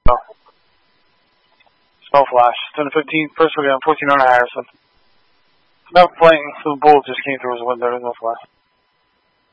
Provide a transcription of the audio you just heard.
Oh. Snow flash. 10 to 15. First we're getting 14 on Harrison. No flanking, so the bullet just came through his window. There's no flash.